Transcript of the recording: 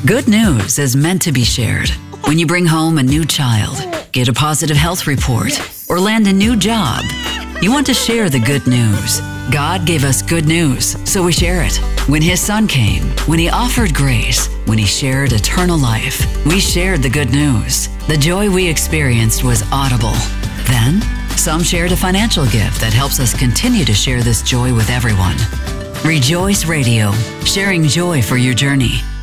Good news is meant to be shared. When you bring home a new child, get a positive health report, or land a new job, you want to share the good news. God gave us good news, so we share it. When His Son came, when He offered grace, when He shared eternal life, we shared the good news. The joy we experienced was audible. Then, some shared a financial gift that helps us continue to share this joy with everyone. Rejoice Radio, sharing joy for your journey.